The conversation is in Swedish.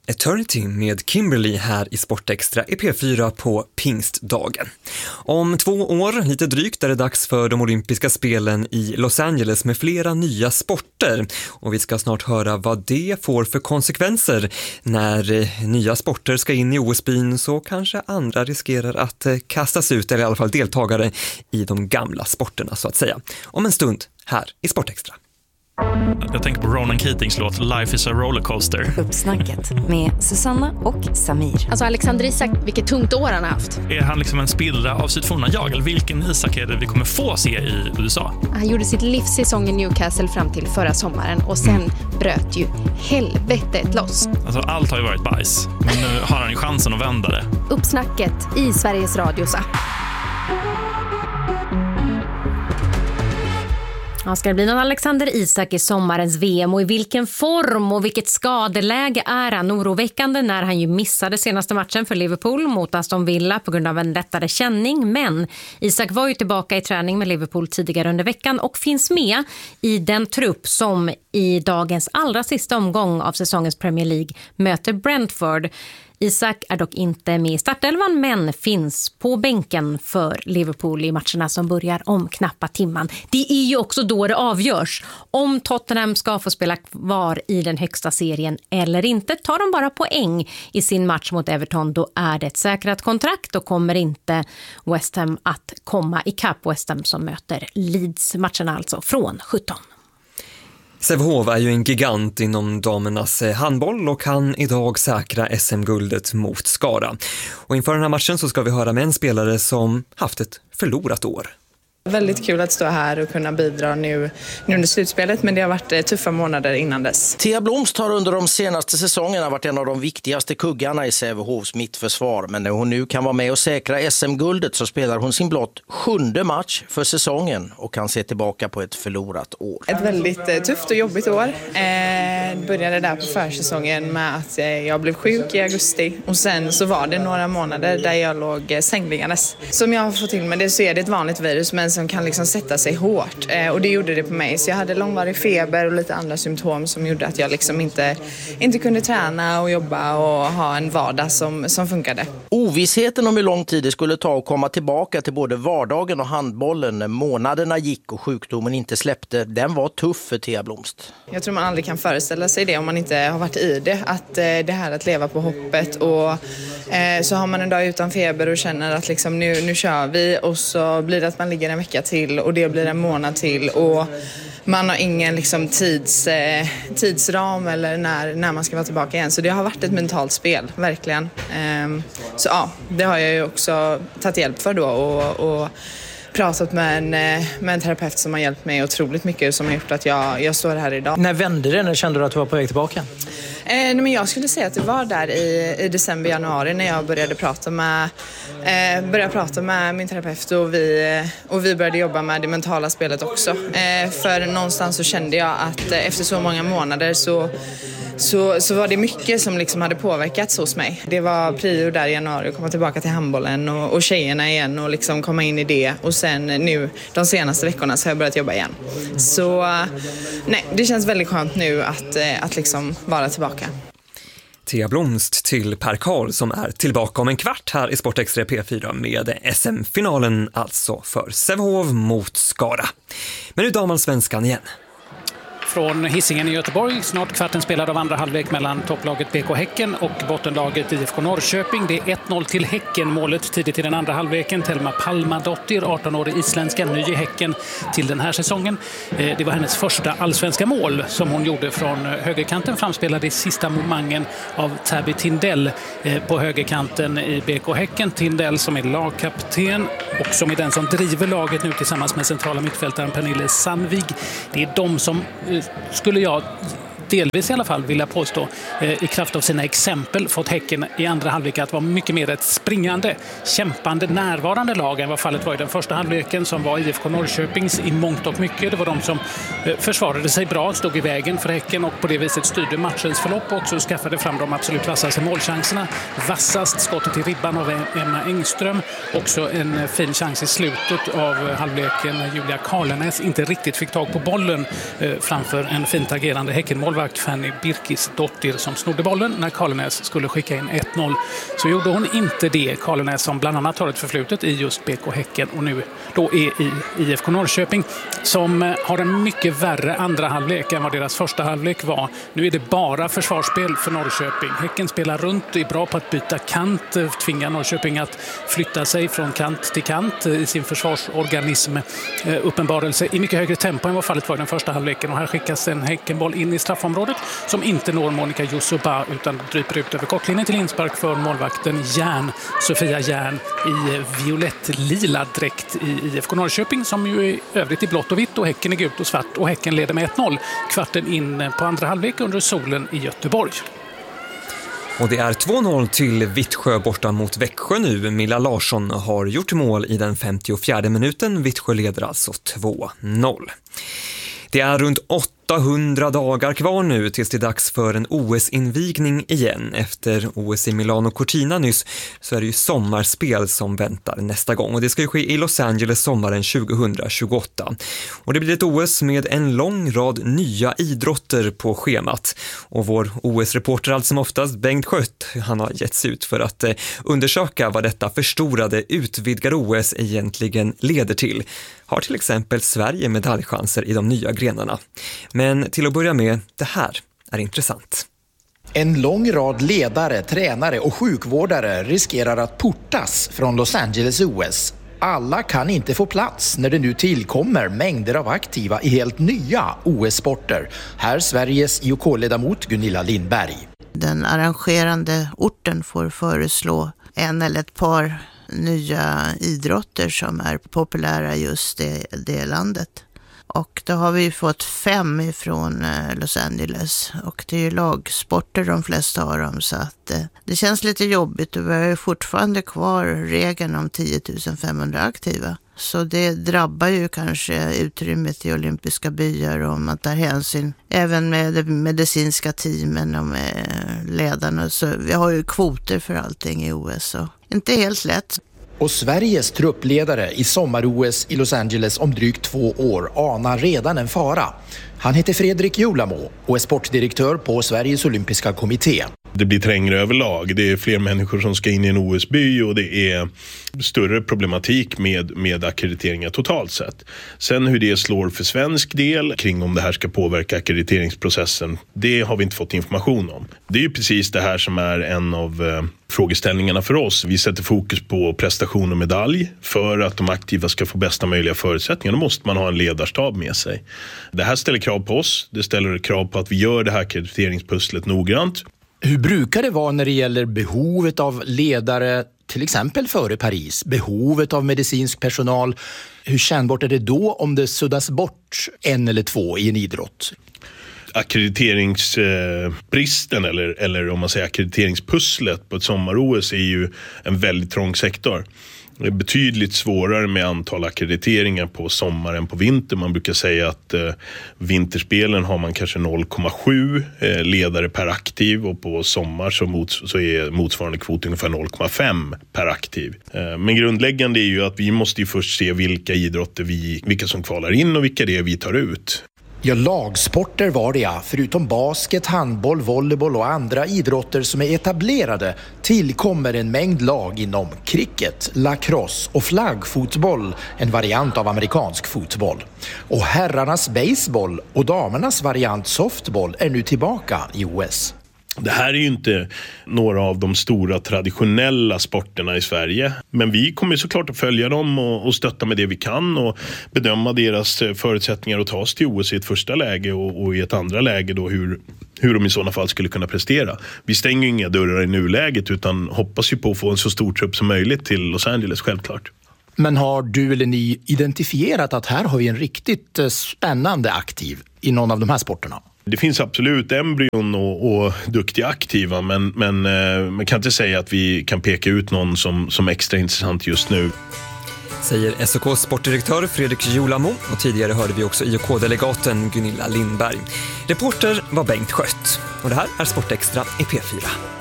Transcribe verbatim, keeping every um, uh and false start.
Eternity med Kimberly här i Sportextra i P fyra på pingstdagen. Om två år, lite drygt, är det dags för de olympiska spelen i Los Angeles med flera nya sporter. Och vi ska snart höra vad det får för konsekvenser. När nya sporter ska in i O S-byn så kanske andra riskerar att kastas ut, eller i alla fall deltagare i de gamla sporterna så att säga. Om en stund här i Sportextra. Jag tänker på Ronan Keatings låt Life is a rollercoaster. Uppsnacket med Susanna och Samir. Alltså Alexander Isak, vilket tungt år han har haft. Är han liksom en spillra av sitt forna jag? Eller vilken Isak är det vi kommer få se i U S A? Han gjorde sitt livssäsong i Newcastle fram till förra sommaren. Och sen mm. bröt ju helvetet loss. Alltså allt har ju varit bajs. Men nu har han ju chansen att vända det. Uppsnacket i Sveriges Radios app. Ja, ska det bli någon Alexander Isak i sommarens V M och i vilken form och vilket skadeläge är han? Oroväckande när han ju missade senaste matchen för Liverpool mot Aston Villa på grund av en lättare känning. Men Isak var ju tillbaka i träning med Liverpool tidigare under veckan och finns med i den trupp som i dagens allra sista omgång av säsongens Premier League möter Brentford. Isak är dock inte med i startelvan men finns på bänken för Liverpool i matcherna som börjar om knappa timman. Det är ju också då det avgörs om Tottenham ska få spela kvar i den högsta serien eller inte. Tar de bara poäng i sin match mot Everton, då är det ett säkrat kontrakt och kommer inte West Ham att komma i kapp. West Ham som möter Leeds, matcherna alltså från sjutton. Sävehof är ju en gigant inom damernas handboll och kan idag säkra S M-guldet mot Skara. Och inför den här matchen så ska vi höra med en spelare som haft ett förlorat år. Väldigt kul att stå här och kunna bidra nu, nu under slutspelet, men det har varit tuffa månader innan dess. Thea Blomst har under de senaste säsongerna varit en av de viktigaste kuggarna i Sävehofs mittförsvar. Men när hon nu kan vara med och säkra S M-guldet så spelar hon sin blott sjunde match för säsongen och kan se tillbaka på ett förlorat år. Ett väldigt eh, tufft och jobbigt år. Eh, började där på försäsongen med att eh, jag blev sjuk i augusti och sen så var det några månader där jag låg eh, sängliggandes. Som jag har fått till med det så är det ett vanligt virus men som kan liksom sätta sig hårt. Eh, och det gjorde det på mig. Så jag hade långvarig feber och lite andra symptom som gjorde att jag liksom inte, inte kunde träna och jobba och ha en vardag som, som funkade. Ovissheten om hur lång tid det skulle ta att komma tillbaka till både vardagen och handbollen när månaderna gick och sjukdomen inte släppte, den var tuff för Thea Blomst. Jag tror man aldrig kan föreställa sig det om man inte har varit i det. Att eh, det här att leva på hoppet och eh, så har man en dag utan feber och känner att liksom, nu, nu kör vi och så blir det att man ligger en vecka till och det blir en månad till och man har ingen liksom, tids, eh, tidsram eller när, när man ska vara tillbaka igen. Så det har varit ett mentalt spel, verkligen. Eh, så ja, det har jag ju också tagit hjälp för då och, och pratat med en, med en terapeut som har hjälpt mig otroligt mycket som har gjort att jag, jag står här idag. När vände det? När kände du att du var på väg tillbaka? Eh, nej, men jag skulle säga att det var där i, i december, januari när jag började prata med, eh, började prata med min terapeut och vi, och vi började jobba med det mentala spelet också. Eh, för någonstans så kände jag att eh, efter så många månader så Så, så var det mycket som liksom hade påverkats hos mig. Det var prio där i januari att komma tillbaka till handbollen och, och tjejerna igen och liksom komma in i det. Och sen nu, de senaste veckorna, så har jag börjat jobba igen. Så nej, det känns väldigt skönt nu att, att liksom vara tillbaka. Thea Blomst till Per Karl som är tillbaka om en kvart här i Sportextra P fyra med S M-finalen alltså för Sävehof mot Skara. Men nu damallsvenskan igen. Från Hisingen i Göteborg, snart kvarten spelad av andra halvlek mellan topplaget B K Häcken och bottenlaget I F K Norrköping. Det är ett noll till Häcken, målet tidigt i den andra halvleken. Telma Palmadottir, arton-årig isländska, ny i Häcken till den här säsongen. Det var hennes första allsvenska mål som hon gjorde från högerkanten, framspelade i sista momangen av Tabby Tindell på högerkanten i B K Häcken. Tindell som är lagkapten och som är den som driver laget nu tillsammans med centrala mittfältaren Pernille Sandvig. Det är de som skulle jag delvis i alla fall vilja påstå eh, i kraft av sina exempel fått Häcken i andra halvlek att vara mycket mer ett springande, kämpande, närvarande lag än vad fallet var i den första halvleken som var I F K Norrköpings i mångt och mycket. Det var de som eh, försvarade sig bra, stod i vägen för Häcken och på det viset styrde matchens förlopp och också skaffade fram de absolut vassaste målchanserna. Vassast skottet i ribban av Emma Engström. Också en fin chans i slutet av halvleken när Julia Karlenäs inte riktigt fick tag på bollen eh, framför en fint agerande Häckenmål målvakt Fanny Birkisdottir som snodde bollen när Karlenäs skulle skicka in ett noll. Så gjorde hon inte det. Karlenäs som bland annat har ett förflutet i just B K Häcken och nu då är i I F K Norrköping som har en mycket värre andra halvlek än vad deras första halvlek var. Nu är det bara försvarsspel för Norrköping. Häcken spelar runt, är bra på att byta kant, tvingar Norrköping att flytta sig från kant till kant i sin försvarsorganism uppenbarelse i mycket högre tempo än vad fallet var i den första halvleken. Och här skickas en Häckenboll in i straffområdet som inte når Monica Jusuba utan dryper ut över kortlinjen till inspark för målvakten Järn, Sofia Järn i violett-lila dräkt i I F K Norrköping som ju är övrigt i blått och vitt och Häcken är gult och svart och Häcken leder med ett noll kvarten in på andra halvlek under solen i Göteborg. Och det är två noll till Vittsjö borta mot Växjö nu. Milla Larsson har gjort mål i den femtiofjärde minuten. Vittsjö leder alltså två noll. Det är runt åttahundra dagar kvar nu tills det är dags för en O S-invigning igen. Efter O S i Milano Cortina nyss så är det ju sommarspel som väntar nästa gång. Och det ska ju ske i Los Angeles sommaren tjugohundratjugoåtta. Och det blir ett O S med en lång rad nya idrotter på schemat. Och vår O S-reporter allt som oftast, Bengt Skött, han har getts ut för att eh, undersöka vad detta förstorade utvidgade O S egentligen leder till. Har till exempel Sverige medaljchanser i de nya grenarna. Men till att börja med, det här är intressant. En lång rad ledare, tränare och sjukvårdare riskerar att portas från Los Angeles O S. Alla kan inte få plats när det nu tillkommer mängder av aktiva i helt nya O S-sporter. Här Sveriges I O K-ledamot Gunilla Lindberg. Den arrangerande orten får föreslå en eller ett par nya idrotter som är populära just i det, det landet. Och då har vi fått fem ifrån Los Angeles och det är ju lagsporter de flesta har dem så att eh, det känns lite jobbigt och vi har ju fortfarande kvar regeln om tio tusen femhundra aktiva. Så det drabbar ju kanske utrymmet i olympiska byar och man tar hänsyn även med de medicinska teamen och med ledarna. Så vi har ju kvoter för allting i O S och inte helt lätt. Och Sveriges truppledare i sommar-O S i Los Angeles om drygt två år anar redan en fara. Han heter Fredrik Julamo och är sportdirektör på Sveriges olympiska kommitté. Det blir trängre överlag. Det är fler människor som ska in i en O S-by och det är större problematik med, med akkrediteringar totalt sett. Sen hur det slår för svensk del kring om det här ska påverka ackrediteringsprocessen, det har vi inte fått information om. Det är ju precis det här som är en av eh, frågeställningarna för oss. Vi sätter fokus på prestation och medalj. För att de aktiva ska få bästa möjliga förutsättningar då måste man ha en ledarstab med sig. Det här ställer krav på oss. Det ställer krav på att vi gör det här ackrediteringspusslet noggrant. Hur brukar det vara när det gäller behovet av ledare, till exempel före Paris, behovet av medicinsk personal? Hur kännbart är det då om det suddas bort en eller två i en idrott? Ackrediteringsbristen eller, eller om man säger ackrediteringspusslet på ett sommar-O S är ju en väldigt trång sektor. Det är betydligt svårare med antal akkrediteringar på sommar än på vinter. Man brukar säga att eh, vinterspelen har man kanske noll komma sju eh, ledare per aktiv och på sommar så, mots- så är motsvarande kvot ungefär noll komma fem per aktiv. Eh, men grundläggande är ju att vi måste ju först se vilka idrotter vi, vilka som kvalar in och vilka det är vi tar ut. Ja, lagsporter var det ja. Förutom basket, handboll, volleyboll och andra idrotter som är etablerade tillkommer en mängd lag inom cricket, lacrosse och flaggfotboll, en variant av amerikansk fotboll. Och herrarnas baseball och damernas variant softball är nu tillbaka i O S. Det här är ju inte några av de stora traditionella sporterna i Sverige. Men vi kommer såklart att följa dem och, och stötta med det vi kan och bedöma deras förutsättningar att ta oss till O S i ett första läge och, och i ett andra läge då hur, hur de i sådana fall skulle kunna prestera. Vi stänger inga dörrar i nuläget utan hoppas ju på att få en så stor trupp som möjligt till Los Angeles, självklart. Men har du eller ni identifierat att här har vi en riktigt spännande aktiv i någon av de här sporterna? Det finns absolut embryon och, och duktiga aktiva men, men eh, man kan inte säga att vi kan peka ut någon som, som extra intressant just nu. Säger S O K:s sportdirektör Fredrik Julamo och tidigare hörde vi också I O K-delegaten Gunilla Lindberg. Reporter var Bengt Skött och det här är Sportextra i P fyra.